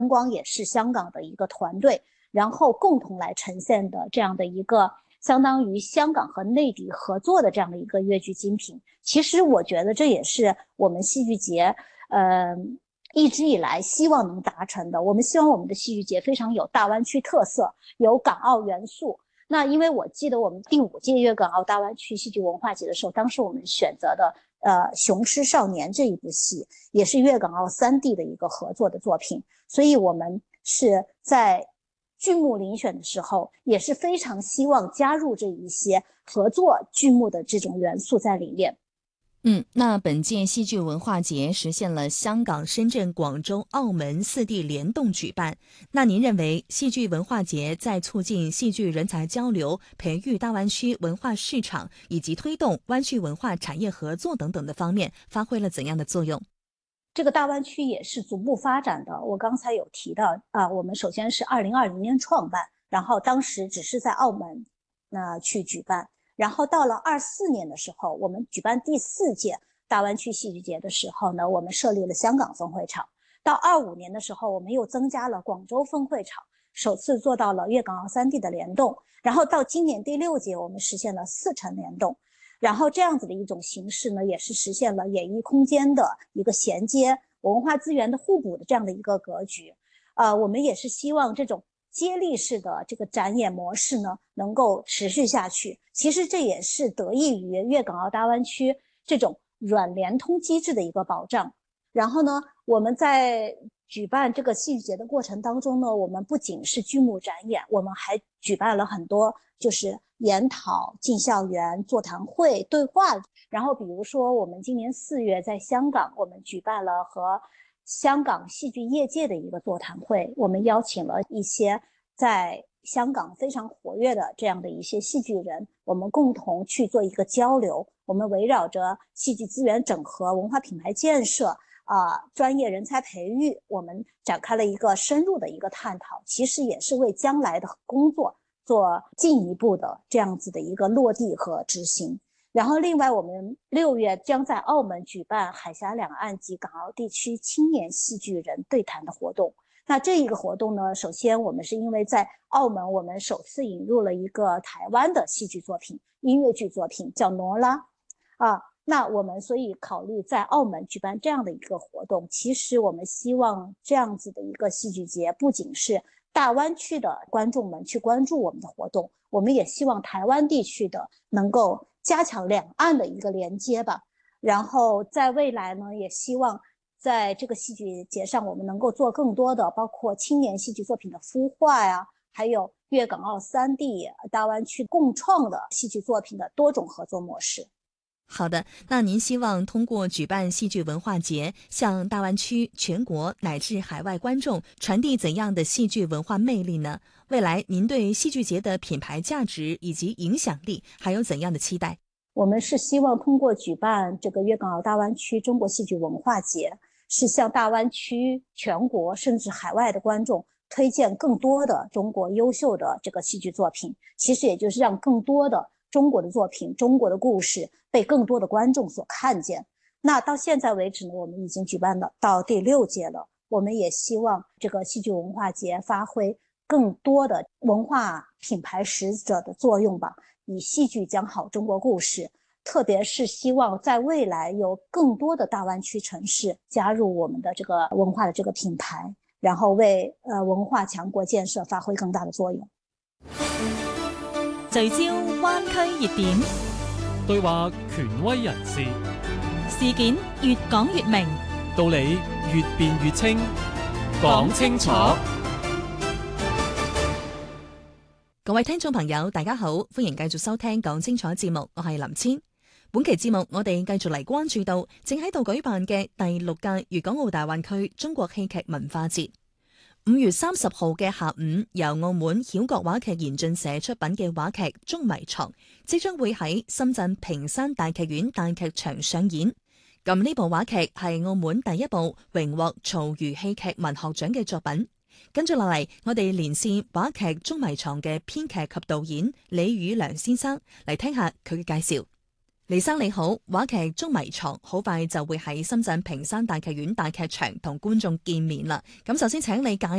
光也是香港的一个团队，然后共同来呈现的这样的一个相当于香港和内地合作的这样的一个粤剧精品。其实我觉得这也是我们戏剧节一直以来希望能达成的。我们希望我们的戏剧节非常有大湾区特色，有港澳元素。那因为我记得我们第5届粤港澳大湾区戏剧文化节的时候，当时我们选择的雄狮少年这一部戏也是粤港澳3地的一个合作的作品，所以我们是在剧目遴选的时候也是非常希望加入这一些合作剧目的这种元素在里面。 那本届戏剧文化节实现了香港、深圳、广州、澳门4地联动举办。那您认为戏剧文化节在促进戏剧人才交流、培育大湾区文化市场以及推动湾区文化产业合作等等的方面发挥了怎样的作用？ 这个大湾区也是逐步发展的。我刚才有提到我们首先是2020年创办，然后当时只是在澳门去举办。然后到了24年的时候，我们举办第4届大湾区戏剧节的时候呢，我们设立了香港分会场。到25年的时候，我们又增加了广州分会场，首次做到了粤港澳3地的联动。然后到今年第6届，我们实现了4城联动。然后这样子的一种形式呢，也是实现了演艺空间的一个衔接、文化资源的互补的这样的一个格局。我们也是希望这种接力式的这个展演模式呢，能够持续下去。其实这也是得益于粤港澳大湾区这种软联通机制的一个保障。然后呢，我们在举办这个戏剧节的过程当中呢，我们不仅是剧目展演，我们还举办了很多就是研讨、进校园、座谈会、对话。然后比如说我们今年4月在香港，我们举办了和香港戏剧业界的一个座谈会，我们邀请了一些在香港非常活跃的这样的一些戏剧人，我们共同去做一个交流。我们围绕着戏剧资源整合、文化品牌建设专业人才培育，我们展开了一个深入的一个探讨，其实也是为将来的工作做进一步的这样子的一个落地和执行。然后另外我们6月将在澳门举办海峡两岸及港澳地区青年戏剧人对谈的活动。那这一个活动呢，首先我们是因为在澳门我们首次引入了一个台湾的戏剧作品，音乐剧作品叫挪拉那我们所以考虑在澳门举办这样的一个活动。其实我们希望这样子的一个戏剧节不仅是大湾区的观众们去关注我们的活动，我们也希望台湾地区的能够加强两岸的一个连接吧。然后在未来呢，也希望在这个戏剧节上我们能够做更多的包括青年戏剧作品的孵化呀，还有粤港澳3地大湾区共创的戏剧作品的多种合作模式。 好的，那您希望通过举办戏剧文化节，向大湾区、全国乃至海外观众传递怎样的戏剧文化魅力呢？未来您对戏剧节的品牌价值以及影响力还有怎样的期待？ 我们是希望通过举办这个粤港澳大湾区中国戏剧文化节，是向大湾区、全国甚至海外的观众推荐更多的中国优秀的这个戏剧作品，其实也就是让更多的中国的作品、中国的故事被更多的观众所看见。那到现在为止呢，我们已经举办了到第6届了。我们也希望这个戏剧文化节发挥更多的文化品牌使者的作用吧，以戏剧讲好中国故事。特别是希望在未来有更多的大湾区城市加入我们的这个文化的这个品牌，然後為文化強國建設發揮更大的作用。 聚焦灣區熱點， 對話權威人士， 事件越講越明， 道理越辯越清，講清楚。 各位聽眾朋友大家好，歡迎繼續收聽講清楚節目，我係林千。本期節目我哋繼續嚟關注到正喺度舉辦嘅第6屆粵港澳大灣區中國戲劇文化節。5月30號嘅下午，由澳門曉覺話劇研進社出品嘅話劇《捉迷藏》即將會喺深圳平山大劇院大劇場上演。咁呢部話劇係澳門第一部榮獲曹禺戲劇文學獎嘅作品。跟住落嚟，我哋連線話劇《捉迷藏》嘅編劇及導演李宇良先生嚟聽下佢嘅介紹。 黎生你好，話劇《捉迷藏》好快就會喺深圳坪山大劇院大劇場同觀眾見面啦。咁首先請你介